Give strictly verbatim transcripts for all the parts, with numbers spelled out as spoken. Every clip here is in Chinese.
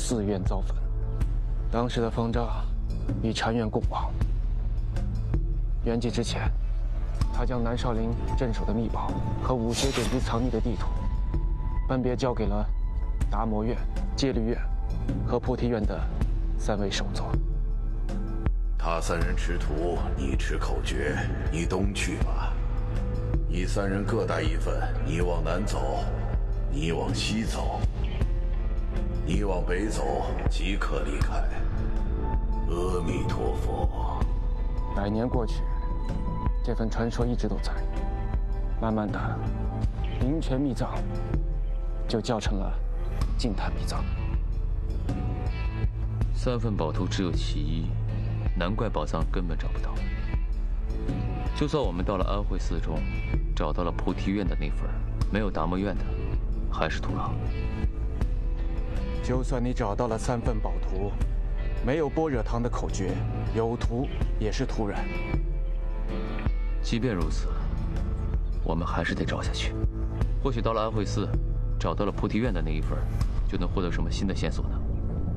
寺院遭焚。当时的方丈与禅院共亡。圆寂之前，他将南少林镇守的秘宝和武学典籍藏匿的地图，分别交给了达摩院、戒律院和菩提院的三位首座。 他三人持图，你持口诀，你东去吧。你三人各带一份，你往南走，你往西走，你往北走，即可离开。阿弥陀佛。 百年过去，这份传说一直都在。慢慢的，灵泉秘藏就叫成了净坛秘藏。 三份宝图只有其一，难怪宝藏根本找不到。就算我们到了安慧寺中，找到了菩提院的那份，没有达摩院的，还是徒劳。 就算你找到了三份宝图，没有般若堂的口诀，有图也是徒然。 即便如此，我们还是得找下去。或许到了安慧寺，找到了菩提院的那一份，就能获得什么新的线索呢？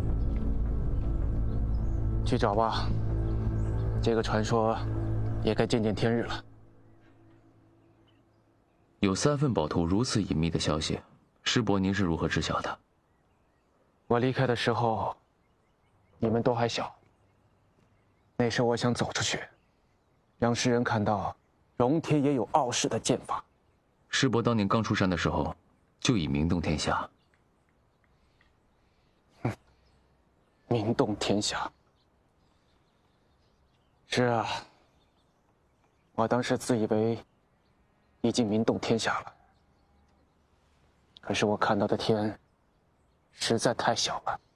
去找吧，这个传说也该见见天日了。 有三份宝图如此隐秘的消息，师伯您是如何知晓的？ 我离开的时候，你们都还小。那时我想走出去，让世人看到荣天也有傲世的剑法。 师伯当年刚出山的时候，就已名动天下。 哼，名动天下。是啊，我当时自以为已经名动天下了，可是我看到的天实在太小了。